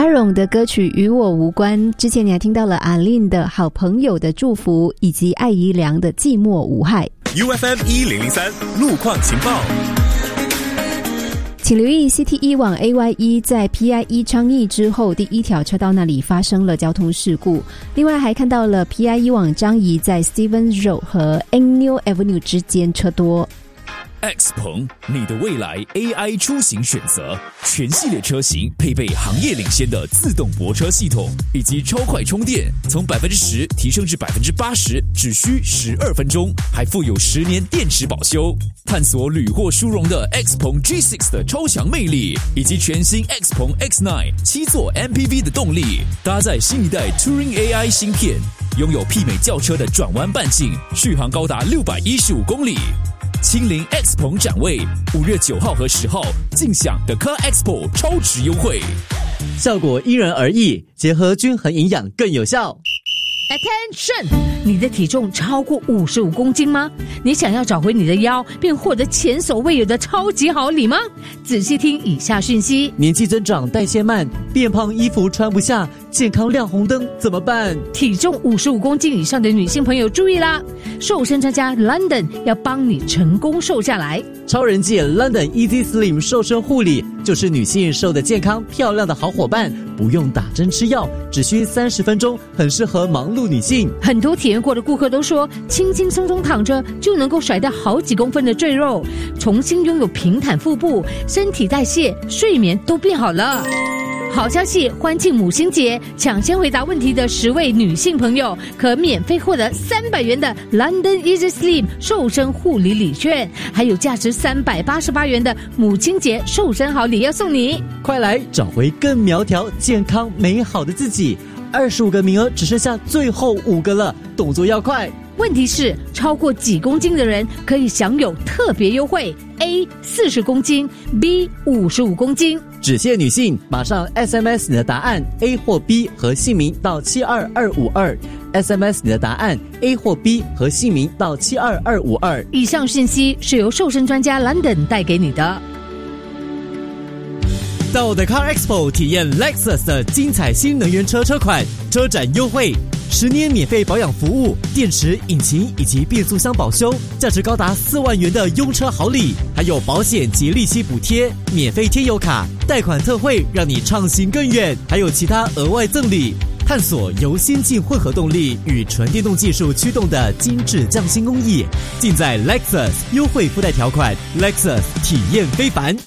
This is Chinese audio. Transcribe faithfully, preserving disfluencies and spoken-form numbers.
Aaron 的歌曲与我无关，之前你还听到了阿令的好朋友的祝福，以及艾怡良的寂寞无害。 U F M 一零零三路况情报， 请留意 C T 一 往 A Y 一 在 P I 一 昌邑之后第一条车道那里发生了交通事故，另外还看到了 P I 一 往张仪在 Stevens Road 和 Angnew Avenue 之间车多。 X 鹏，你的未来 A I 出行选择，全系列车型配备行业领先的自动泊车系统以及超快充电，从 百分之十 提升至 百分之八十 只需十二分钟，还附有十年电池保修。探索屡获殊荣的 X 鹏 G 六 的超强魅力，以及全新 X 鹏 X 九 七座 M P V 的动力，搭载新一代 Touring A I 芯片，拥有媲美轿车的转弯半径，续航高达六百一十五公里。亲临 X 鹏展位，五月九号和十号尽享 The Car Expo 超值优惠， 效果因人而异，结合均衡营养更有效。 Attention！ 你的体重超过五十五公斤吗？你想要找回你的腰，并获得前所未有的超级好礼吗？仔细听以下讯息： 年纪增长，代谢慢，变胖，衣服穿不下，健康亮红灯，怎么办？ 体重五十五公斤以上的女性朋友注意啦！瘦身专家 London 要帮你成功瘦下来。 超人界 London Easy Slim 瘦身护理就是女性瘦得健康漂亮的好伙伴，不用打针吃药，只需三十分钟，很适合忙碌女性。 很多体验过的顾客都说，轻轻松松躺着就能够甩掉好几公分的赘肉，重新拥有平坦腹部，身体代谢、睡眠都变好了。好消息，欢庆母亲节，抢先回答问题的十位女性朋友可免费获得三百元的 London Easy Slim 瘦身护理礼券，还有价值三百八十八元的母亲节瘦身好礼要送你。 快来找回更苗条、健康、美好的自己！二十五个名额只剩下最后五个了，动作要快。 问题是，超过几公斤的人可以享有特别优惠 ：A 四十公斤 ，B 五十五公斤。 只限女性，马上 S M S 你的答案 A 或 B 和姓名到七二二五二 ，S M S 你的答案 A 或 B 和姓名到七二二五二。 以上信息是由瘦身专家 London 带给你的。 到 The Car Expo 体验 Lexus 的精彩新能源车车款，车展优惠，十年免费保养服务，电池、引擎以及变速箱保修，价值高达四万元的用车好礼，还有保险及利息补贴，免费贴油卡，贷款特惠，让你畅行更远，还有其他额外赠礼。探索由先进混合动力与纯电动技术驱动的精致匠心工艺，尽在 Lexus， 优惠附带条款 ，Lexus 体验非凡。